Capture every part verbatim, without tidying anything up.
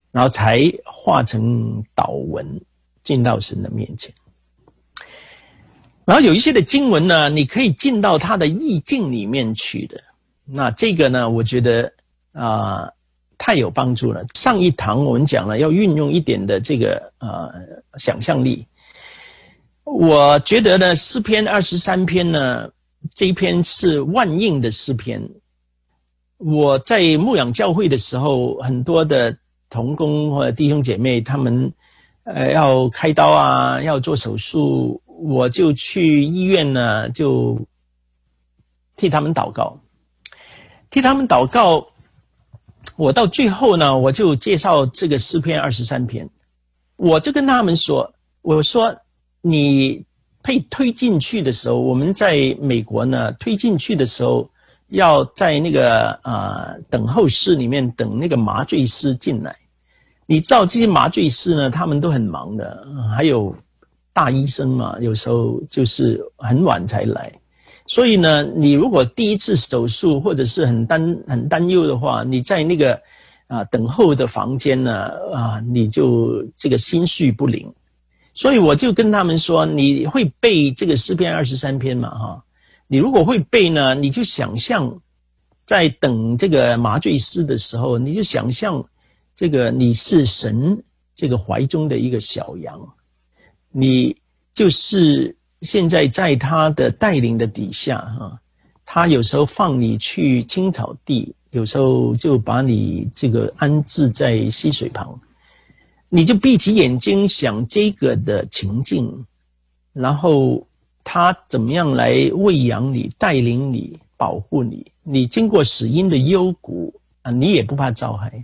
然后才化成祷文进到神的面前。然后有一些的经文呢，你可以进到它的意境里面去的。那这个呢，我觉得啊、呃、太有帮助了。上一堂我们讲了要运用一点的这个呃想象力。我觉得呢，诗篇二十三篇呢，这一篇是万应的诗篇。我在牧养教会的时候，很多的同工或者弟兄姐妹，他们呃要开刀啊，要做手术，我就去医院呢，就替他们祷告，替他们祷告。我到最后呢，我就介绍这个诗篇二十三篇，我就跟他们说，我说你被推进去的时候，我们在美国呢，推进去的时候，要在那个呃等候室里面等那个麻醉师进来。你知道这些麻醉师呢，他们都很忙的，还有大医生嘛，有时候就是很晚才来。所以呢，你如果第一次手术或者是很担很担忧的话，你在那个啊、呃、等候的房间呢啊，你就这个心绪不宁。所以我就跟他们说，你会背这个诗篇二十三篇嘛哈？你如果会背呢，你就想象在等这个麻醉师的时候，你就想象这个你是神这个怀中的一个小羊，你就是现在在他的带领的底下哈，他有时候放你去青草地，有时候就把你这个安置在溪水旁，你就闭起眼睛想这个的情境，然后他怎么样来喂养你、带领你、保护你，你经过死荫的幽谷啊，你也不怕遭害。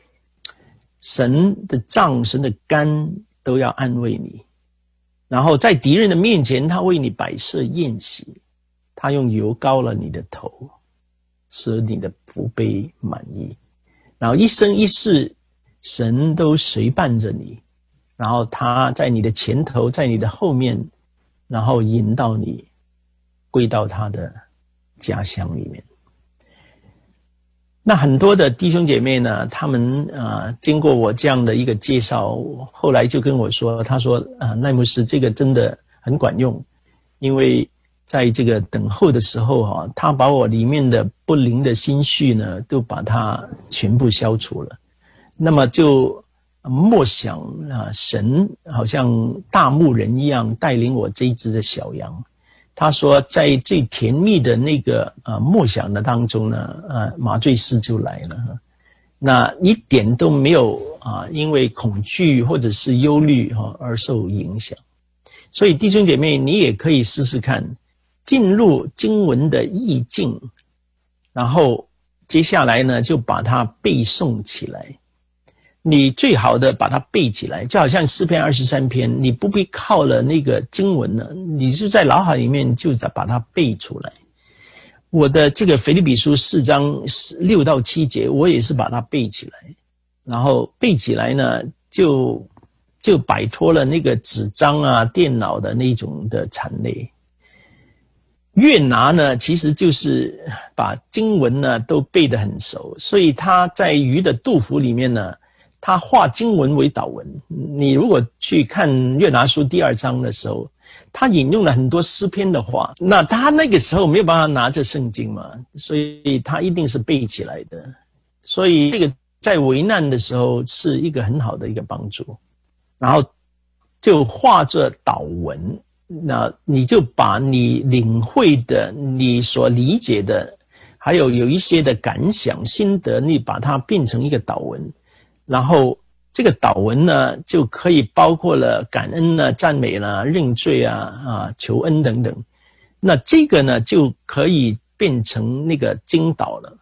神的杖、神的竿都要安慰你，然后在敌人的面前，他为你摆设宴席，他用油膏了你的头，使你的福杯满溢。然后一生一世，神都随伴着你，然后他在你的前头，在你的后面，然后引导你归到他的家乡里面。那很多的弟兄姐妹呢，他们啊、呃，经过我这样的一个介绍，后来就跟我说，他说啊，赖牧师这个真的很管用，因为在这个等候的时候哈、啊，他把我里面的不灵的心绪呢，都把它全部消除了。那么就默想啊，神好像大牧人一样带领我这一只的小羊。他说在最甜蜜的那个呃默想的当中呢，呃麻醉师就来了，那一点都没有啊、呃、因为恐惧或者是忧虑哈、哦、而受影响。所以弟兄姐妹，你也可以试试看进入经文的意境，然后接下来呢就把它背诵起来。你最好的把它背起来，就好像诗篇二十三篇，你不必靠了那个经文了，你就在脑海里面就把它背出来。我的这个腓立比书四章六到七节，我也是把它背起来，然后背起来呢，就就摆脱了那个纸张啊、电脑的那种的缠累。越拿呢，其实就是把经文呢都背得很熟，所以他在鱼的肚腹里面呢，他化经文为祷文。你如果去看约拿书第二章的时候，他引用了很多诗篇的话，那他那个时候没有办法拿着圣经嘛，所以他一定是背起来的。所以这个在危难的时候是一个很好的一个帮助。然后就化着祷文，那你就把你领会的、你所理解的，还有有一些的感想心得，你把它变成一个祷文。然后这个祷文呢，就可以包括了感恩啊、赞美啦、啊、认罪啊、啊求恩等等。那这个呢，就可以变成那个经祷了。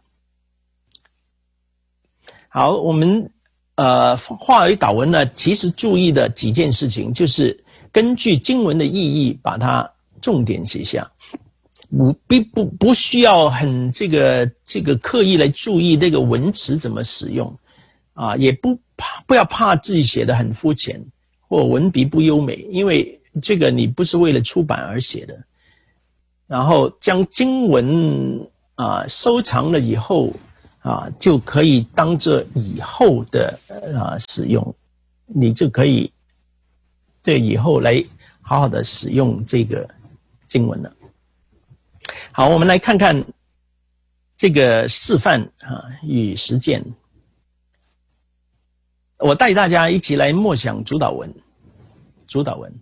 好，我们呃化为祷文呢，其实注意的几件事情，就是根据经文的意义，把它重点写下。不不不不需要很这个这个刻意来注意那个文词怎么使用。啊，也不怕，不要怕自己写得很肤浅或文笔不优美，因为这个你不是为了出版而写的。然后将经文啊收藏了以后啊，就可以当作以后的啊使用，你就可以对以后来好好的使用这个经文了。好，我们来看看这个示范啊与实践。我带大家一起来默想主祷文。主祷文，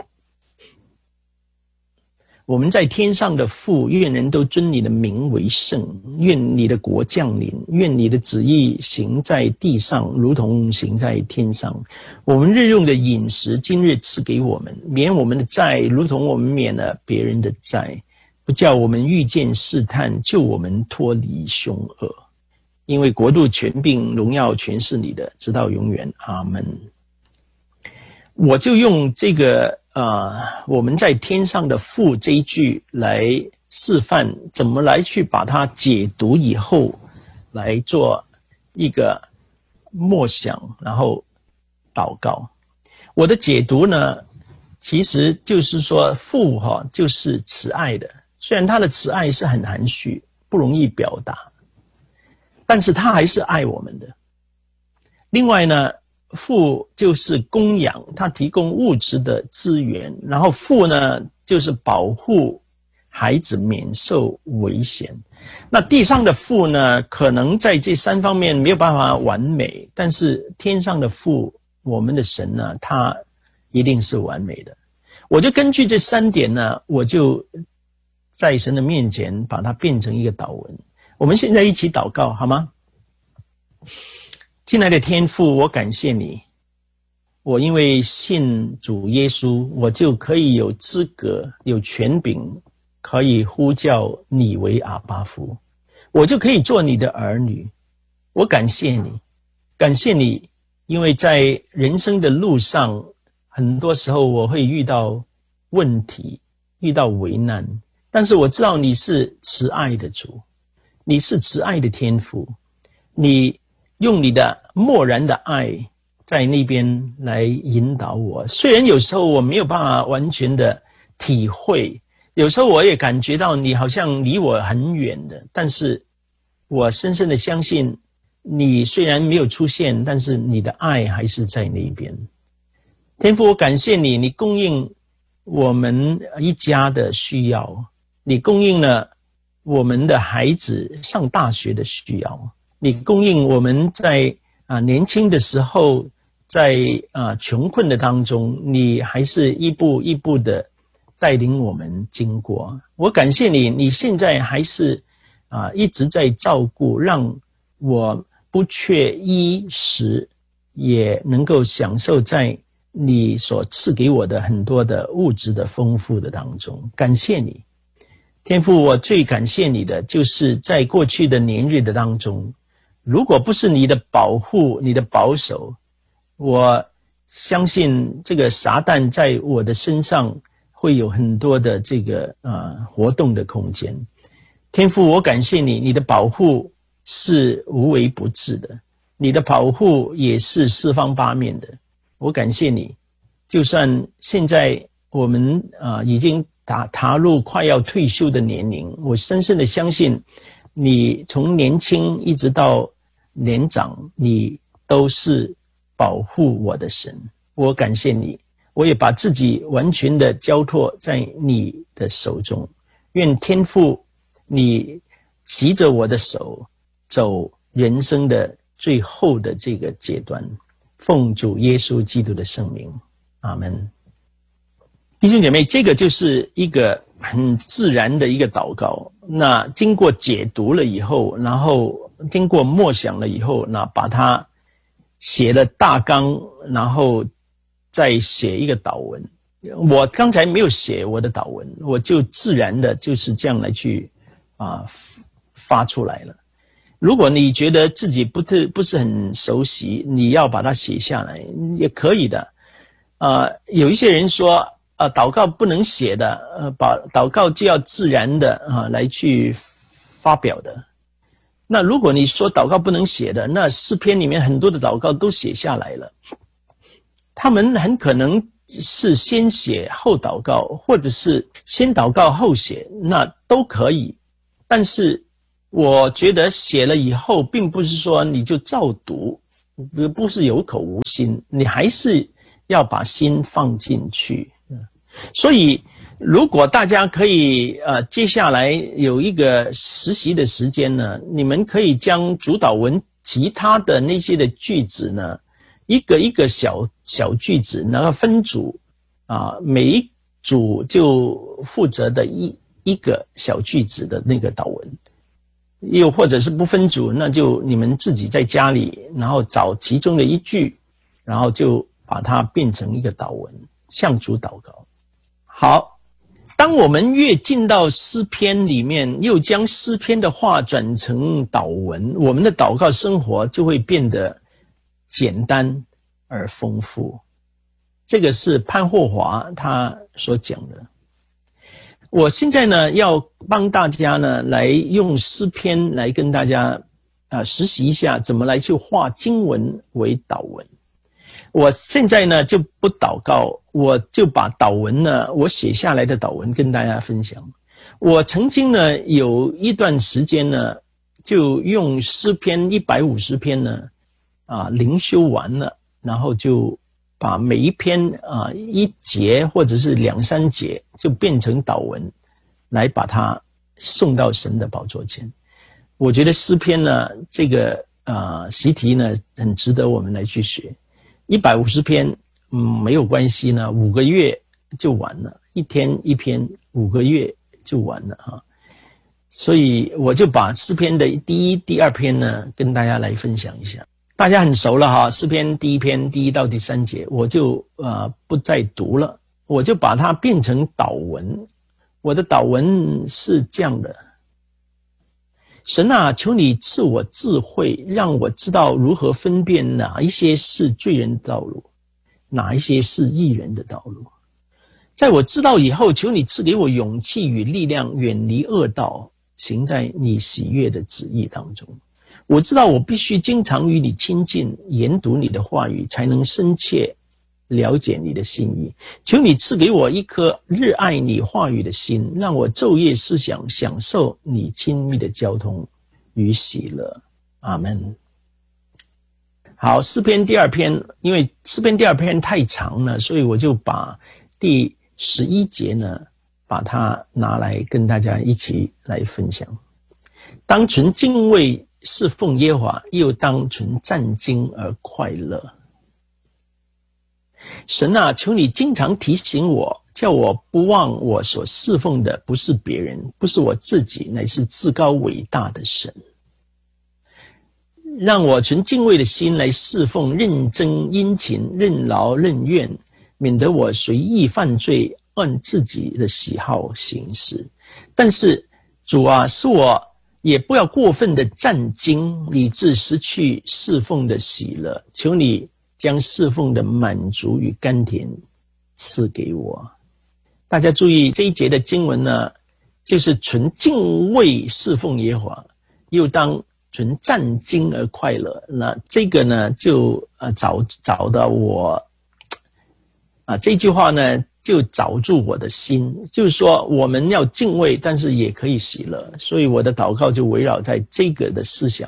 我们在天上的父，愿人都尊你的名为圣，愿你的国降临，愿你的旨意行在地上，如同行在天上。我们日用的饮食，今日赐给我们，免我们的债，如同我们免了别人的债，不叫我们遇见试探，救我们脱离凶恶。因为国度、权柄、荣耀全是你的，直到永远。阿们。我就用这个呃，我们在天上的父这一句来示范怎么来去把它解读以后来做一个默想，然后祷告。我的解读呢，其实就是说父哈就是慈爱的，虽然他的慈爱是很含蓄，不容易表达，但是他还是爱我们的。另外呢，父就是供养，他提供物质的资源，然后父呢就是保护孩子免受危险。那地上的父呢，可能在这三方面没有办法完美，但是天上的父，我们的神呢，他一定是完美的。我就根据这三点呢，我就在神的面前把它变成一个祷文。我们现在一起祷告好吗？亲爱的天父，我感谢你，我因为信主耶稣，我就可以有资格有权柄可以呼叫你为阿爸父，我就可以做你的儿女。我感谢你，感谢你，因为在人生的路上，很多时候我会遇到问题，遇到为难，但是我知道你是慈爱的主，你是慈爱的天父，你用你的漠然的爱在那边来引导我。虽然有时候我没有办法完全的体会，有时候我也感觉到你好像离我很远的，但是我深深的相信你虽然没有出现，但是你的爱还是在那边。天父，我感谢你，你供应我们一家的需要，你供应了我们的孩子上大学的需要，你供应我们在啊年轻的时候，在啊穷困的当中，你还是一步一步的带领我们经过。我感谢你，你现在还是啊一直在照顾，让我不缺衣食，也能够享受在你所赐给我的很多的物质的丰富的当中。感谢你，天父，我最感谢你的就是在过去的年日的当中，如果不是你的保护，你的保守，我相信这个撒旦在我的身上会有很多的这个呃活动的空间。天父，我感谢你，你的保护是无微不至的，你的保护也是四方八面的。我感谢你，就算现在我们啊、呃、已经踏踏入快要退休的年龄，我深深的相信你从年轻一直到年长，你都是保护我的神。我感谢你，我也把自己完全的交托在你的手中。愿天父你骑着我的手走人生的最后的这个阶段，奉主耶稣基督的圣名，阿们。弟兄姐妹，这个就是一个很自然的一个祷告，那经过解读了以后，然后经过默想了以后，那把它写了大纲，然后再写一个祷文。我刚才没有写我的祷文，我就自然的就是这样来去啊发出来了。如果你觉得自己不是不是很熟悉，你要把它写下来也可以的。呃，有一些人说，呃，祷告不能写的，呃，把祷告就要自然的啊来去发表的。那如果你说祷告不能写的，那诗篇里面很多的祷告都写下来了，他们很可能是先写后祷告，或者是先祷告后写，那都可以。但是我觉得写了以后，并不是说你就照读，不是有口无心，你还是要把心放进去。所以，如果大家可以呃，接下来有一个实习的时间呢，你们可以将主导文其他的那些的句子呢，一个一个小小句子，然后分组啊，每一组就负责的一一个小句子的那个导文。又或者是不分组，那就你们自己在家里，然后找其中的一句，然后就把它变成一个祷文，向主祷告。好，当我们越进到诗篇里面，又将诗篇的话转成祷文，我们的祷告生活就会变得简单而丰富。这个是潘霍华他所讲的。我现在呢，要帮大家呢来用诗篇来跟大家啊、呃、实习一下，怎么来去化经文为祷文。我现在呢就不祷告，我就把祷文呢，我写下来的祷文跟大家分享。我曾经呢有一段时间呢，就用诗篇一百五十篇呢啊灵修完了，然后就把每一篇啊一节或者是两三节就变成祷文，来把它送到神的宝座前。我觉得诗篇呢，这个呃习题呢，很值得我们来去学。一百五十篇，嗯，没有关系呢，五个月就完了，一天一篇，五个月就完了哈。所以我就把诗篇的第一、第二篇呢，跟大家来分享一下。大家很熟了哈，诗篇第一篇第一到第三节，我就呃不再读了，我就把它变成祷文。我的祷文是这样的：神啊，求你赐我智慧，让我知道如何分辨哪一些是罪人的道路，哪一些是义人的道路。在我知道以后，求你赐给我勇气与力量，远离恶道，行在你喜悦的旨意当中。我知道我必须经常与你亲近，研读你的话语，才能深切了解你的心意。求你赐给我一颗热爱你话语的心，让我昼夜思想，享受你亲密的交通与喜乐。阿们。好，诗篇第二篇，因为诗篇第二篇太长了，所以我就把第十一节呢，把它拿来跟大家一起来分享。当存敬畏侍奉耶和华，又当存战兢而快乐。神啊，求你经常提醒我，叫我不忘我所侍奉的不是别人，不是我自己，乃是至高伟大的神。让我存敬畏的心来侍奉，认真殷勤，任劳任怨，免得我随意犯罪，按自己的喜好行事。但是主啊，使我也不要过分的战兢，以致失去侍奉的喜乐。求你将侍奉的满足与甘甜赐给我。大家注意这一节的经文呢，就是存敬畏侍奉耶和华，又当存战兢而快乐。那这个呢，就呃找找到我啊，这句话呢就找住我的心，就是说我们要敬畏，但是也可以喜乐。所以我的祷告就围绕在这个的思想。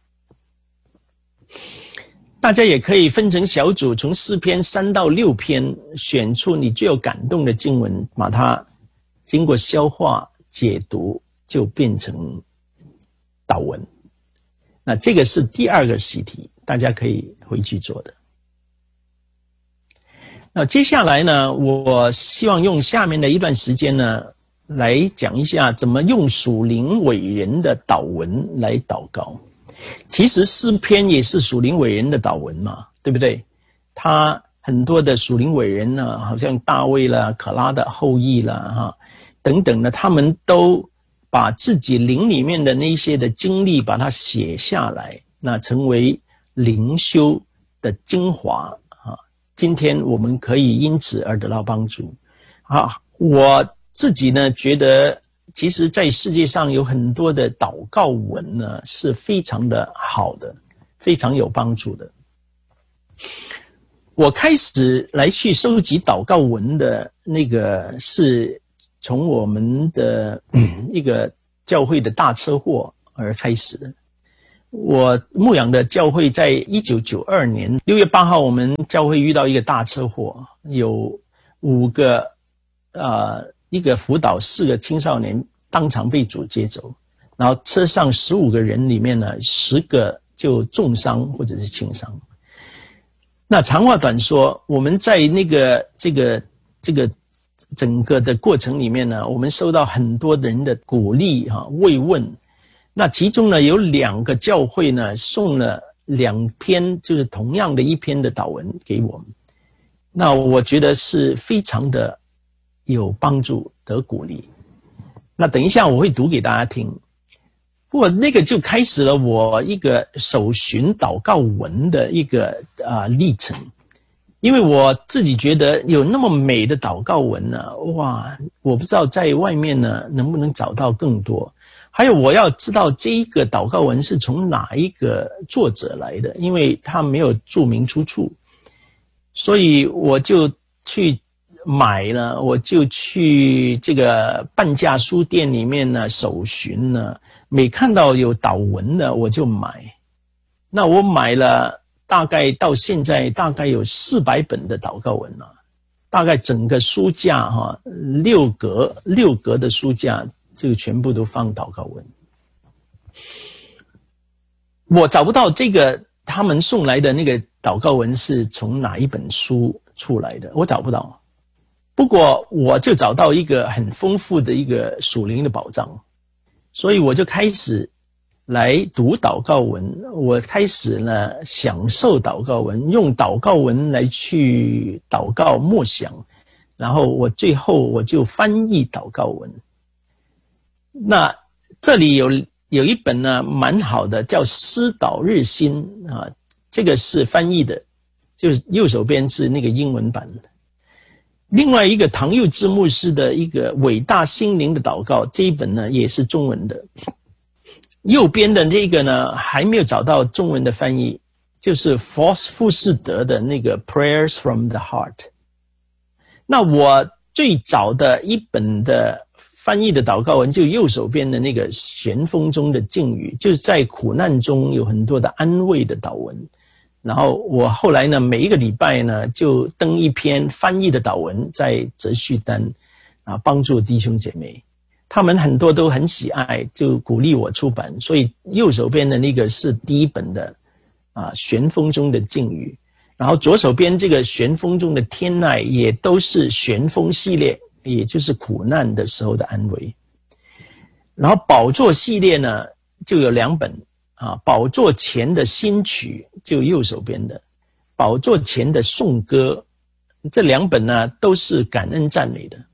大家也可以分成小组，从诗篇三到六篇，选出你最有感动的经文，把它经过消化解读，就变成祷文。那这个是第二个习题，大家可以回去做的。那接下来呢，我希望用下面的一段时间呢，来讲一下怎么用属灵伟人的祷文来祷告。其实诗篇也是属灵伟人的祷文嘛，对不对？他很多的属灵伟人呢，好像大卫啦、可拉的后裔啦、哈等等的，他们都把自己灵里面的那些的经历，把它写下来，那成为灵修的精华啊。今天我们可以因此而得到帮助啊。我自己呢，觉得其实在世界上有很多的祷告文呢，是非常的好的，非常有帮助的。我开始来去收集祷告文的那个，是从我们的、嗯、一个教会的大车祸而开始的。我牧养的教会在一九九二年六月八号，我们教会遇到一个大车祸，有五个呃一个辅导四个青少年当场被主接走，然后车上十五个人里面呢，十个就重伤或者是轻伤。那长话短说，我们在那个这个这个整个的过程里面呢，我们受到很多人的鼓励哈、慰问。那其中呢，有两个教会呢送了两篇，就是同样的一篇的祷文给我们。那我觉得是非常的有帮助，得鼓励。那等一下我会读给大家听。不过那个就开始了我一个守循祷告文的一个啊、呃、历程。因为我自己觉得有那么美的祷告文呢，哇，我不知道在外面呢能不能找到更多。还有我要知道这一个祷告文是从哪一个作者来的，因为他没有注明出处，所以我就去买了，我就去这个半价书店里面呢搜寻呢，每看到有祷文的我就买。那我买了大概到现在大概有四百本的祷告文了，大概整个书架哈六格六格的书架。就全部都放祷告文。我找不到这个他们送来的那个祷告文是从哪一本书出来的，我找不到。不过我就找到一个很丰富的一个属灵的宝藏，所以我就开始来读祷告文，我开始呢享受祷告文，用祷告文来去祷告默想，然后我最后我就翻译祷告文。那这里有有一本呢蛮好的，叫思祷日新啊，这个是翻译的，就是右手边是那个英文版的。另外一个唐佑之牧师的一个伟大心灵的祷告，这一本呢也是中文的。右边的这个呢还没有找到中文的翻译，就是福富士德的那个 Prayers from the Heart。那我最早的一本的翻译的祷告文，就右手边的那个旋风中的境遇，就是在苦难中有很多的安慰的祷文。然后我后来呢，每一个礼拜呢，就登一篇翻译的祷文在哲序单，啊，帮助弟兄姐妹。他们很多都很喜爱，就鼓励我出版。所以右手边的那个是第一本的，啊，旋风中的境遇。然后左手边这个旋风中的天籁，也都是旋风系列。也就是苦难的时候的安慰。然后宝座系列呢就有两本啊，宝座前的新曲就右手边的，宝座前的颂歌，这两本呢都是感恩赞美的。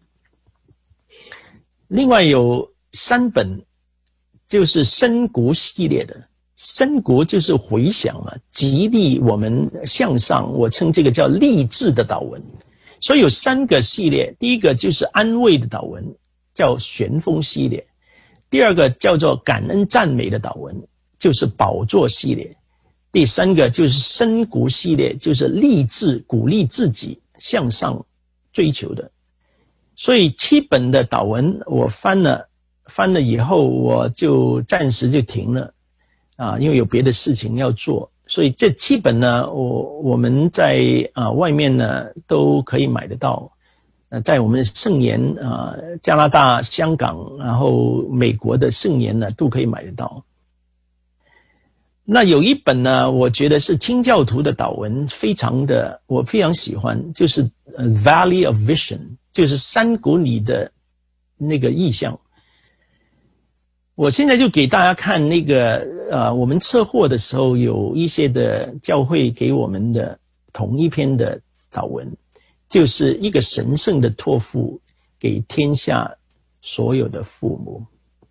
另外有三本就是深谷系列的，深谷就是回响啊，激励我们向上，我称这个叫励志的祷文。所以有三个系列，第一个就是安慰的祷文，叫旋风系列；第二个叫做感恩赞美的祷文，就是宝座系列；第三个就是深谷系列，就是励志鼓励自己向上追求的。所以七本的祷文我翻了，翻了以后我就暂时就停了啊，因为有别的事情要做。所以这七本呢，我我们在啊、呃、外面呢都可以买得到，呃，在我们的圣言啊、呃、加拿大、香港，然后美国的圣言呢都可以买得到。那有一本呢，我觉得是清教徒的祷文，非常的我非常喜欢，就是呃 Valley of Vision， 就是山谷里的那个意象。我现在就给大家看那个呃，我们测货的时候有一些的教会给我们的同一篇的祷文，就是一个神圣的托付给天下所有的父母。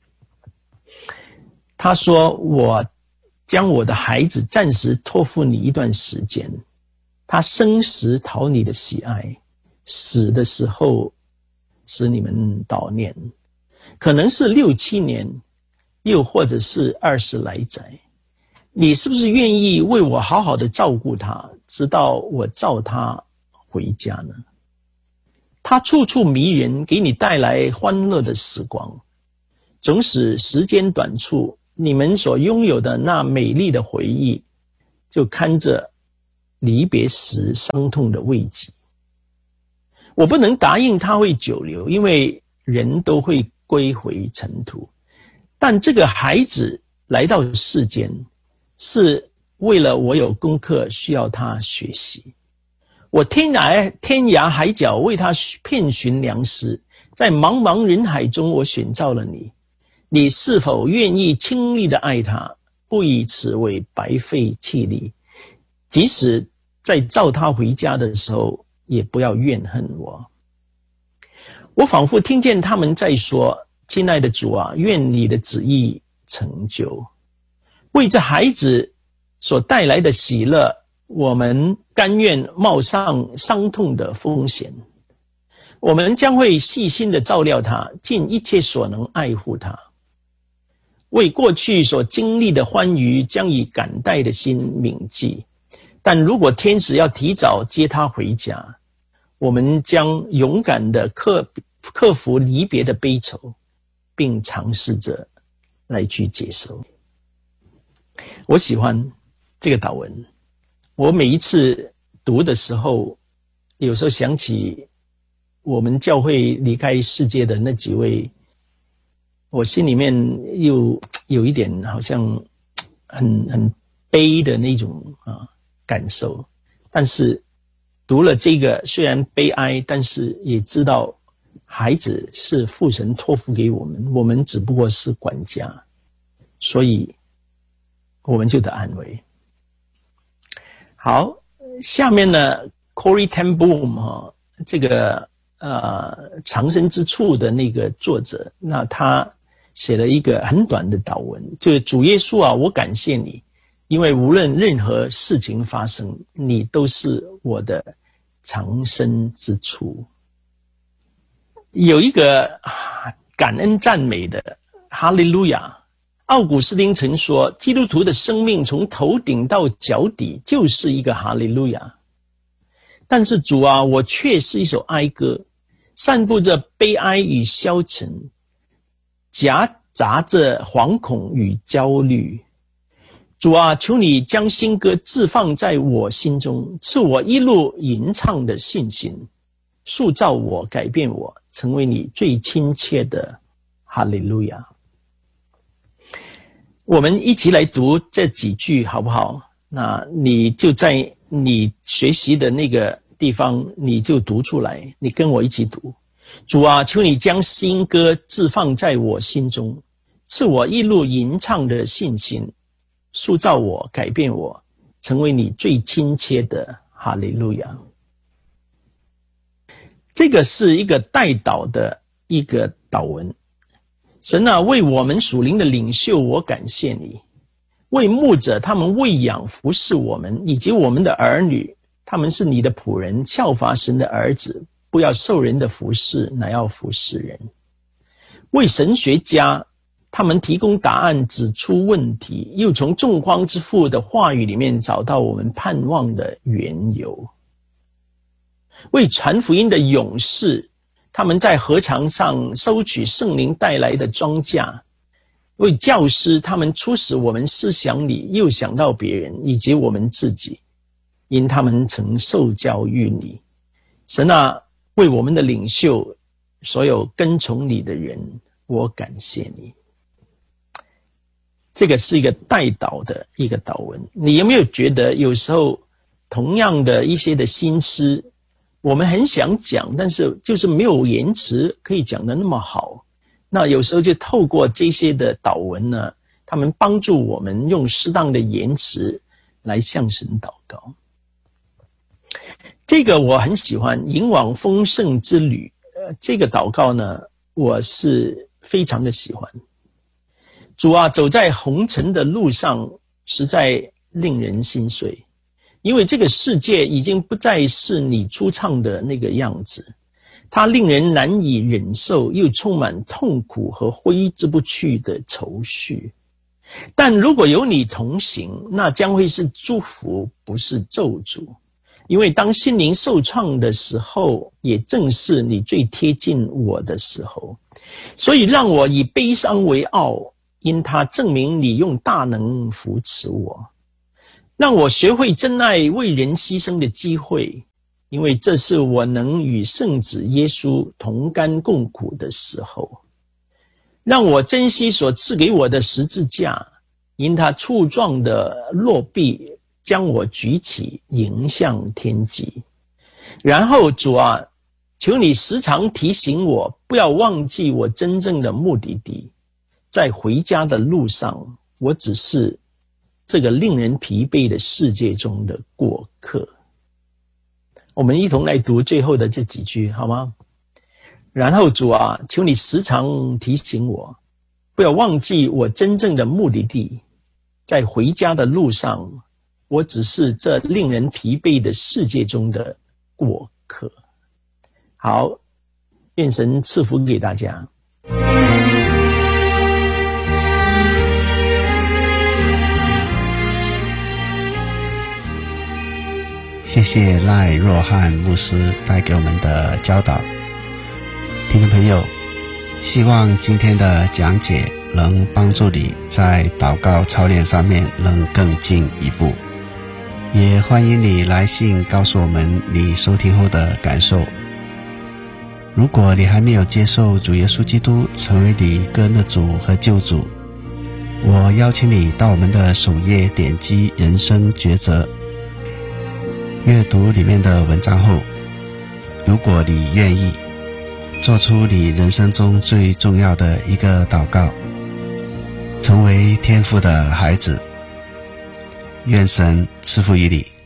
他说，我将我的孩子暂时托付你一段时间，他生时讨你的喜爱，死的时候使你们悼念，可能是六七年，又或者是二十来载，你是不是愿意为我好好的照顾他，直到我召他回家呢？他处处迷人，给你带来欢乐的时光，总使时间短促， 你们所拥有的那美丽的回忆，就看着离别时伤痛的慰藉。我不能答应他会久留，因为人都会归回尘土。但这个孩子来到世间，是为了我有功课需要他学习。我天涯天涯海角为他遍寻良师，在茫茫人海中我选召了你。你是否愿意倾力的爱他，不以此为白费气力？即使在召他回家的时候，也不要怨恨我。我仿佛听见他们在说，亲爱的主啊，愿你的旨意成就。为这孩子所带来的喜乐，我们甘愿冒上伤痛的风险。我们将会细心的照料他，尽一切所能爱护他。为过去所经历的欢愉，将以感戴的心铭记。但如果天使要提早接他回家，我们将勇敢的克克服离别的悲愁，并尝试着来去接受。我喜欢这个祷文，我每一次读的时候，有时候想起我们教会离开世界的那几位，我心里面又有一点好像很很悲的那种啊感受。但是读了这个，虽然悲哀，但是也知道孩子是父神托付给我们，我们只不过是管家，所以我们就得安慰。好，下面呢 Corrie ten Boom 哈，这个呃长生之处的那个作者，那他写了一个很短的祷文，就是主耶稣啊，我感谢你，因为无论任何事情发生，你都是我的长生之处。有一个感恩赞美的哈利路亚。奥古斯丁曾说，基督徒的生命从头顶到脚底就是一个哈利路亚。但是主啊，我却是一首哀歌，散布着悲哀与消沉，夹杂着惶恐与焦虑。主啊，求你将新歌置放在我心中，赐我一路吟唱的信心，塑造我，改变我，成为你最亲切的哈利路亚。我们一起来读这几句好不好？那你就在你学习的那个地方，你就读出来，你跟我一起读。主啊，求你将新歌置放在我心中，赐我一路吟唱的信心，塑造我，改变我，成为你最亲切的哈利路亚。这个是一个代祷的一个祷文。神啊，为我们属灵的领袖，我感谢你；为牧者，他们喂养服侍我们，以及我们的儿女，他们是你的仆人，效法神的儿子，不要受人的服侍，乃要服侍人。为神学家，他们提供答案，指出问题，又从众光之父的话语里面找到我们盼望的缘由。为传福音的勇士，他们在禾场上收取圣灵带来的庄稼；为教师，他们初使我们思想里，又想到别人以及我们自己，因他们曾受教于你。神啊，为我们的领袖，所有跟从你的人，我感谢你。这个是一个代祷的一个祷文。你有没有觉得有时候同样的一些的心思，我们很想讲，但是就是没有言辞可以讲得那么好。那有时候就透过这些的祷文呢，他们帮助我们用适当的言辞来向神祷告。这个我很喜欢，引往丰盛之旅。呃，这个祷告呢，我是非常的喜欢。主啊，走在红尘的路上，实在令人心碎。因为这个世界已经不再是你初创的那个样子，它令人难以忍受，又充满痛苦和挥之不去的愁绪。但如果有你同行，那将会是祝福，不是咒诅。因为当心灵受创的时候，也正是你最贴近我的时候。所以让我以悲伤为傲， 因他证明你用大能扶持我，让我学会珍爱为人牺牲的机会，因为这是我能与圣子耶稣同甘共苦的时候。让我珍惜所赐给我的十字架，因他触撞的落臂将我举起迎向天际。然后主啊，求你时常提醒我，不要忘记我真正的目的地。在回家的路上，我只是这个令人疲惫的世界中的过客。我们一同来读最后的这几句好吗？然后主啊，求你时常提醒我，不要忘记我真正的目的地。在回家的路上，我只是这令人疲惫的世界中的过客。好，愿神赐福给大家。 谢谢赖若汉牧师带给我们的教导。听众朋友，希望今天的讲解能帮助你在祷告操练上面能更进一步，也欢迎你来信告诉我们你收听后的感受。如果你还没有接受主耶稣基督成为你个人的主和救主，我邀请你到我们的首页点击人生抉择，阅读里面的文章后，如果你愿意做出你人生中最重要的一个祷告，成为天父的孩子，愿神赐福于你。